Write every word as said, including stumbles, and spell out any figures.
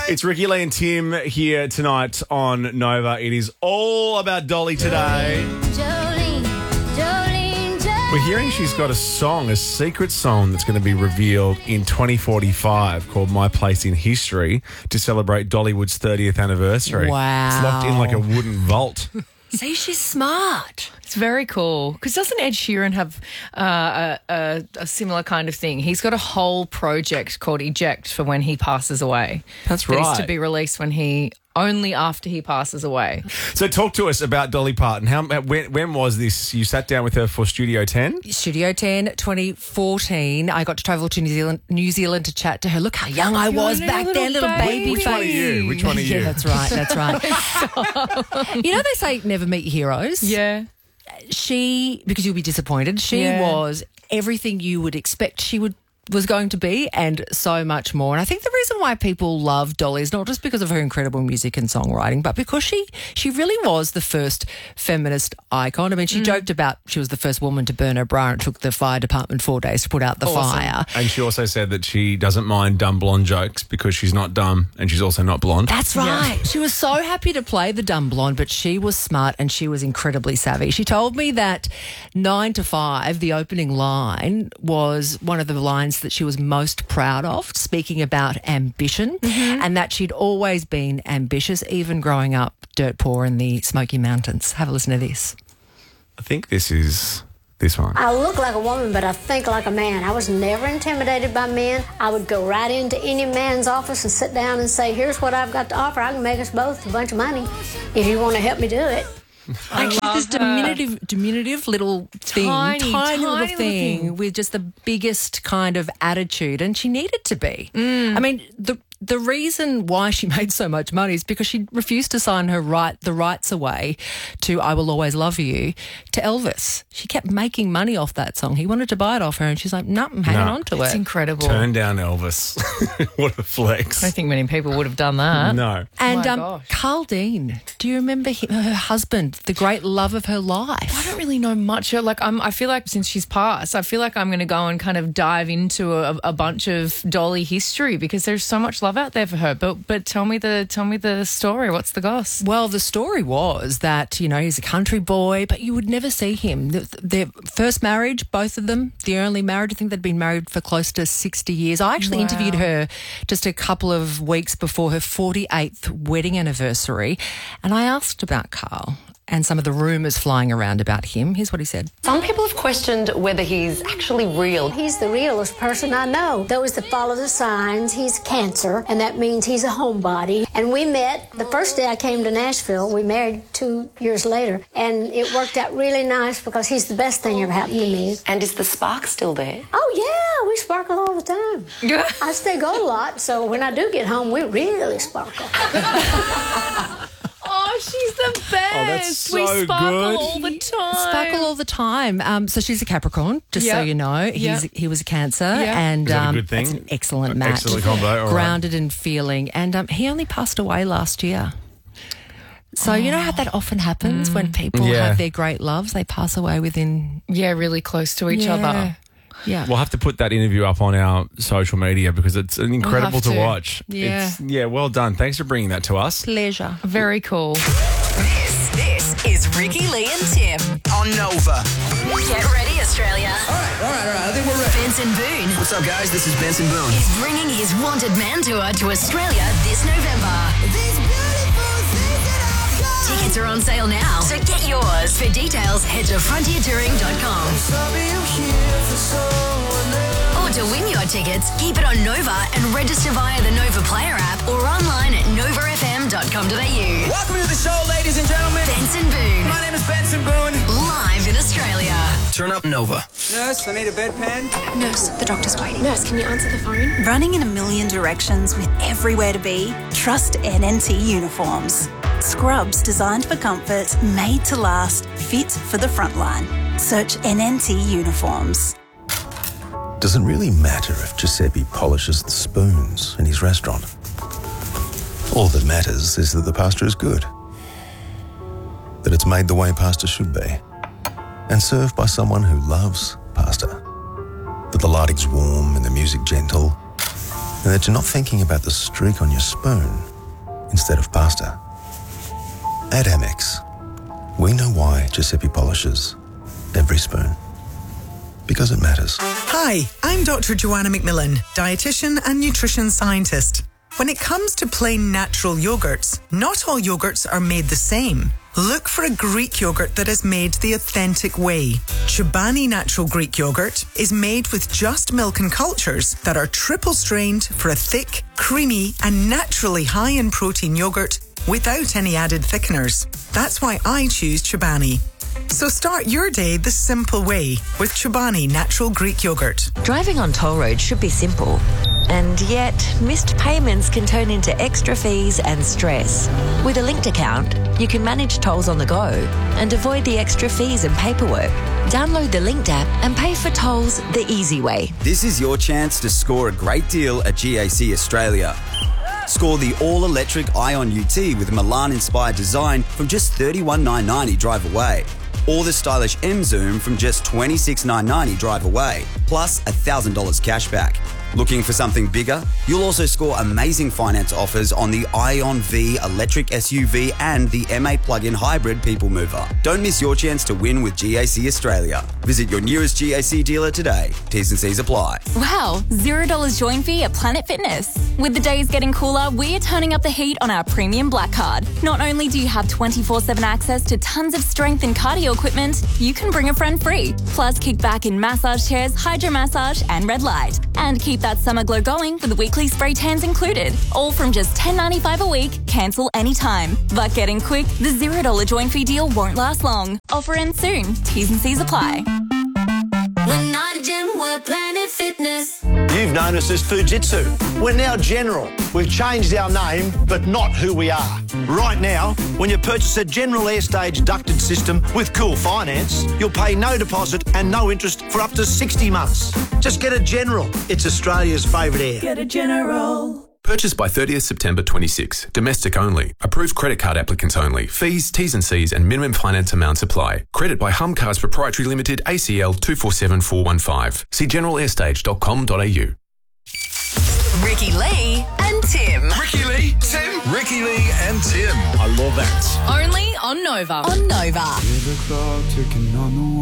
It's Ricky Lee and Tim here tonight on Nova. It is all about Dolly today. Jolene, Jolene, Jolene. We're hearing she's got a song, a secret song that's going to be revealed in twenty forty-five called My Place in History to celebrate Dollywood's thirtieth anniversary. Wow. It's locked in like a wooden vault. See, she's smart. It's very cool. Because doesn't Ed Sheeran have uh, a, a, a similar kind of thing? He's got a whole project called Eject for when he passes away. That's that right. is to be released when he only after he passes away. So talk to us about Dolly Parton. How when, when was this? You sat down with her for Studio ten? Studio ten, twenty fourteen. I got to travel to New Zealand New Zealand to chat to her. Look how young I was know, back little then, little baby. baby Which face. one are you? Which one are you? Yeah, that's right, that's right. You know they say never meet your heroes? Yeah. She, because you'll be disappointed, she Yeah. was everything you would expect she would was going to be and so much more. And I think the reason why people love Dolly is not just because of her incredible music and songwriting, but because she she really was the first feminist icon. I mean, she mm. joked about she was the first woman to burn her bra and it took the fire department four days to put out the Awesome. fire. And she also said that she doesn't mind dumb blonde jokes because she's not dumb and she's also not blonde. That's right. Yeah. She was so happy to play the dumb blonde, but she was smart and she was incredibly savvy. She told me that nine to five, the opening line, was one of the lines that she was most proud of, speaking about ambition, mm-hmm. and that she'd always been ambitious, even growing up dirt poor in the Smoky Mountains. Have a listen to this. I think this is this one. I look like a woman, but I think like a man. I was never intimidated by men. I would go right into any man's office and sit down and say, here's what I've got to offer. I can make us both a bunch of money if you want to help me do it. Like she's this diminutive, diminutive little thing, Tiny, tiny, tiny little little thing, thing. with just the biggest kind of attitude, and she needed to be. Mm. I mean, the the reason why she made so much money is because she refused to sign her right the rights away to "I Will Always Love You" to Elvis. She kept making money off that song. He wanted to buy it off her, and she's like, "No, I'm hanging No. on to It's it." incredible. Turn down Elvis. What a flex. I don't think many people would have done that. No. And My um, gosh. Carl Dean, do you remember him, her husband, the great love of her life? I don't really know much. Like, I'm, I feel like since she's passed, I feel like I'm going to go and kind of dive into a, a bunch of Dolly history because there's so much love out there for her. But but tell me the tell me the story. What's the goss? Well, the story was that, you know, he's a country boy, but you would never see him. The- Their first marriage, both of them, the only marriage, I think they'd been married for close to sixty years. I actually Wow. interviewed her just a couple of weeks before her forty-eighth wedding anniversary, and I asked about Carl and some of the rumours flying around about him. Here's what he said. Some people have questioned whether he's actually real. He's the realest person I know. Those that follow the signs, he's Cancer, and that means he's a homebody. And we met the first day I came to Nashville. We married two years later, and it worked out really nice because he's the best thing ever happened to me. And is the spark still there? Oh, yeah, we sparkle all the time. I stay gone a lot, so when I do get home, we really sparkle. Oh, she's the best. Oh, that's we so sparkle good. all the time. Sparkle all the time. Um, so she's a Capricorn, just so Yep. you know. He's Yep. He was a Cancer. Yep. And Is that a um, good thing? that's an excellent An match. excellent combo, all right. Grounded in feeling. And um, he only passed away last year. So you know how that often happens when people Yeah. have their great loves, they pass away within Yeah, really close to each Yeah. other. Yeah. We'll have to put that interview up on our social media because it's incredible have to to. watch. Yeah. It's, yeah, well done. Thanks for bringing that to us. Pleasure. Very cool. This, this is Ricky Lee and Tim On Nova. Get ready, Australia. All right, all right, all right. I think we're ready. Benson Boone What's up, guys? This is Benson Boone. is bringing his Wanted Man tour to Australia this November. Tickets are on sale now, so get yours. For details, head to frontier touring dot com. Or to win your tickets, keep it on Nova and register via the Nova Player app or online at nova f m dot com dot a u. Welcome to the show, ladies and gentlemen. Benson Boone, My name is Benson Boone. live in Australia. Turn up Nova. Nurse, I need a bedpan. Nurse, the doctor's waiting. Nurse, can you answer the phone? Running in a million directions with everywhere to be? Trust N N T Uniforms. Scrubs designed for comfort, made to last, fit for the front line. Search N N T Uniforms. Does it really matter if Giuseppe polishes the spoons in his restaurant? All that matters is that the pasta is good, that it's made the way pasta should be, and served by someone who loves pasta, that the lighting's warm and the music gentle, and that you're not thinking about the streak on your spoon instead of pasta. At Amex, we know why Giuseppe polishes every spoon. Because it matters. Hi, I'm Doctor Joanna McMillan, dietitian and nutrition scientist. When it comes to plain natural yogurts, not all yogurts are made the same. Look for a Greek yogurt that is made the authentic way. Chobani Natural Greek Yogurt is made with just milk and cultures that are triple strained for a thick, creamy and naturally high in protein yogurt without any added thickeners. That's why I choose Chobani. So start your day the simple way with Chobani Natural Greek Yogurt. Driving on toll roads should be simple. And yet, missed payments can turn into extra fees and stress. With a linked account, you can manage tolls on the go and avoid the extra fees and paperwork. Download the Linked app and pay for tolls the easy way. This is your chance to score a great deal at G A C Australia. Score the all-electric Ion U T with Milan-inspired design from just thirty-one thousand nine hundred ninety drive away. Or the stylish M Zoom from just twenty-six thousand nine hundred ninety drive away, plus one thousand dollars cash back. Looking for something bigger? You'll also score amazing finance offers on the Ion V electric S U V and the M A plug-in hybrid People Mover. Don't miss your chance to win with G A C Australia. Visit your nearest G A C dealer today. T's and C's apply. Wow, zero dollars join fee at Planet Fitness. With the days getting cooler, we're turning up the heat on our premium Black Card. Not only do you have twenty-four seven access to tons of strength and cardio equipment, you can bring a friend free. Plus, kick back in massage chairs, hydro massage, and red light. And keep that summer glow going with the weekly spray tans included. All from just ten dollars ninety-five a week, cancel anytime. But getting quick, the zero dollars join fee deal won't last long. Offer ends soon. T's and C's apply. We're not a gym, we're Planet Fitness. You've known us as Fujitsu. We're now General. We've changed our name, but not who we are. Right now, when you purchase a General Airstage ducted system with Cool Finance, you'll pay no deposit and no interest for up to sixty months. Just get a General. It's Australia's favourite air. Get a General. Purchased by thirtieth September twenty-six. Domestic only. Approved credit card applicants only. Fees, T's and C's and minimum finance amounts apply. Credit by Hum Cars Proprietary Limited, A C L two four seven four one five. See general airstage dot com dot a u. Ricky Lee and Tim. Ricky Lee, Tim. Ricky Lee and Tim. I love that. Only on Nova. On Nova. Hear the clock ticking on the